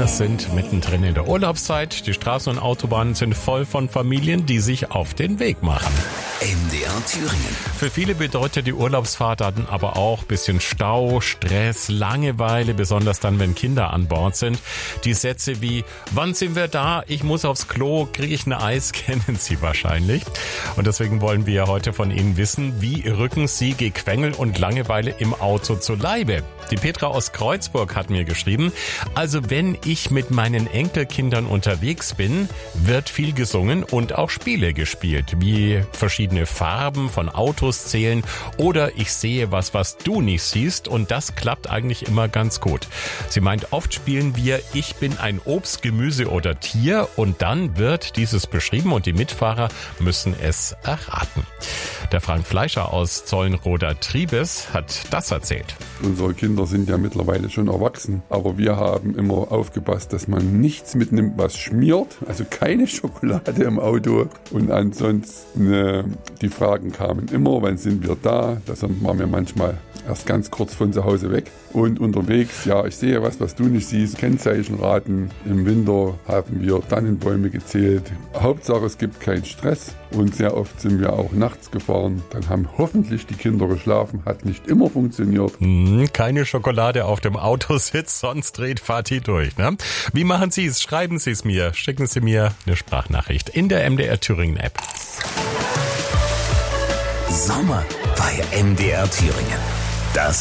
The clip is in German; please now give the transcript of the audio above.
Wir sind mittendrin in der Urlaubszeit. Die Straßen und Autobahnen sind voll von Familien, die sich auf den Weg machen. MDR Thüringen. Für viele bedeutet die Urlaubsfahrt dann aber auch bisschen Stau, Stress, Langeweile, besonders dann, wenn Kinder an Bord sind. Die Sätze wie, wann sind wir da? Ich muss aufs Klo, kriege ich ein Eis, kennen Sie wahrscheinlich. Und deswegen wollen wir heute von Ihnen wissen, wie rücken Sie Gequengel und Langeweile im Auto zu Leibe? Die Petra aus Kreuzburg hat mir geschrieben, also wenn ich mit meinen Enkelkindern unterwegs bin, wird viel gesungen und auch Spiele gespielt, wie verschiedene Farben von Autos zählen oder ich sehe was du nicht siehst und das klappt eigentlich immer ganz gut. Sie meint, oft spielen wir Ich bin ein Obst, Gemüse oder Tier und dann wird dieses beschrieben und die Mitfahrer müssen es erraten. Der Frank Fleischer aus Zollenroder Triebes hat das erzählt. Unsere Kinder sind ja mittlerweile schon erwachsen, aber wir haben immer aufgepasst, dass man nichts mitnimmt, was schmiert, also keine Schokolade im Auto. Und ansonsten die Fragen kamen immer, wann sind wir da? Das waren wir manchmal erst ganz kurz von zu Hause weg. Und unterwegs, ja, ich sehe was du nicht siehst, Kennzeichenraten. Im Winter haben wir Tannenbäume gezählt. Hauptsache, es gibt keinen Stress. Und sehr oft sind wir auch nachts gefahren. Dann haben hoffentlich die Kinder geschlafen. Hat nicht immer funktioniert. Keine Schokolade auf dem Autositz, sonst dreht Fatih durch. Ne? Wie machen Sie es? Schreiben Sie es mir. Schicken Sie mir eine Sprachnachricht in der MDR Thüringen App. Sommer bei MDR Thüringen. Das